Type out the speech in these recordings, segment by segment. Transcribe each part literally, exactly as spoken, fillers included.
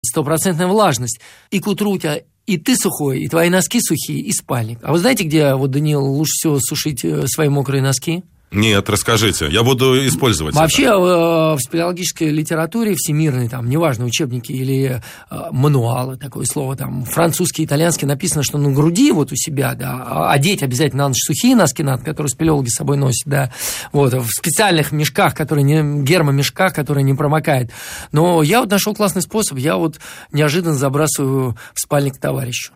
стопроцентная влажность. И к утру у тебя и ты сухой, и твои носки сухие, и спальник. А вы знаете, где, вот, Даниил, лучше всего сушить свои мокрые носки? Нет, расскажите, я буду использовать Вообще это. в спелеологической литературе всемирной, там, неважно, учебники или э, мануалы, такое слово, там, французский, итальянский, написано, что на груди вот у себя, да, одеть обязательно на ночь сухие носки надо, которые спелеологи с собой носят, да, вот, в специальных мешках, которые не, гермомешках, которые не промокают. Но я вот нашел классный способ, я вот неожиданно забрасываю в спальник товарищу.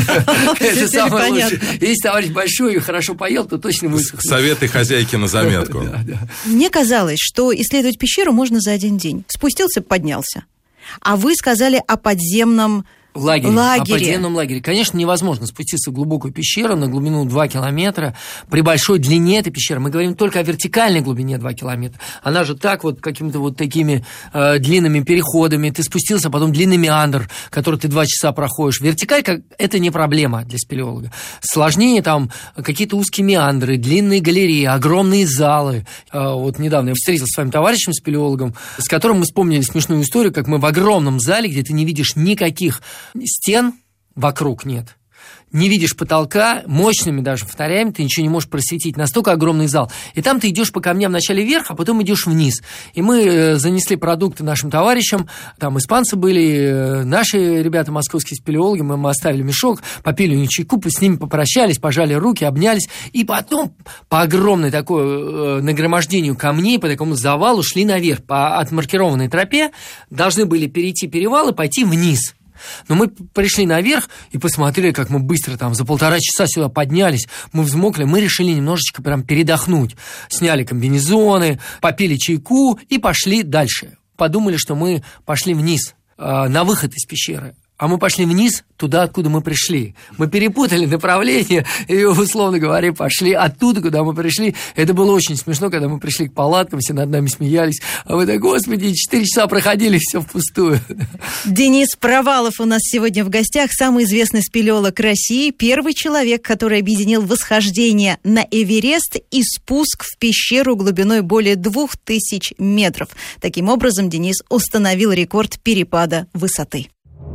Это самое лучшее. Если товарищ большой и хорошо поел, то точно будет. Советы хозяйки на заметку. Да, да. Мне казалось, что исследовать пещеру можно за один день. Спустился, поднялся. А вы сказали о подземном лагере. лагере. О подземном лагере. Конечно, невозможно спуститься в глубокую пещеру на глубину два километра при большой длине этой пещеры. Мы говорим только о вертикальной глубине два километра. Она же так вот, какими-то вот такими э, длинными переходами. Ты спустился, потом длинный меандр, который ты два часа проходишь. Вертикалька – это не проблема для спелеолога. Сложнее там какие-то узкие меандры, длинные галереи, огромные залы. Э, вот недавно я встретился с своим товарищем, спелеологом, с которым мы вспомнили смешную историю, как мы в огромном зале, где ты не видишь никаких стен вокруг нет. Не видишь потолка, мощными даже фонарями ты ничего не можешь просветить. Настолько огромный зал. И там ты идешь по камням вначале вверх, а потом идешь вниз. И мы занесли продукты нашим товарищам. Там испанцы были, наши ребята, московские спелеологи. Мы им оставили мешок, попили у них чайку, с ними попрощались, пожали руки, обнялись. И потом по огромной такой нагромождению камней, по такому завалу шли наверх. По отмаркированной тропе должны были перейти перевал и пойти вниз. Но мы пришли наверх и посмотрели, как мы быстро там за полтора часа сюда поднялись. Мы взмокли, мы решили немножечко прям передохнуть. Сняли комбинезоны, попили чайку и пошли дальше. Подумали, что мы пошли вниз, э, на выход из пещеры. А мы пошли вниз, туда, откуда мы пришли. Мы перепутали направление и, условно говоря, пошли оттуда, куда мы пришли. Это было очень смешно, когда мы пришли к палаткам, все над нами смеялись. А мы так, господи, четыре часа проходили, все впустую. Денис Провалов у нас сегодня в гостях, самый известный спелеолог России, первый человек, который объединил восхождение на Эверест и спуск в пещеру глубиной более двух тысяч метров. Таким образом, Денис установил рекорд перепада высоты.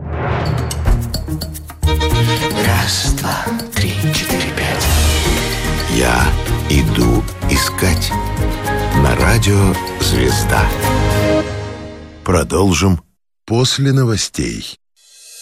Раз, два, три, четыре, пять. Я иду искать. На радио «Звезда». Продолжим после новостей.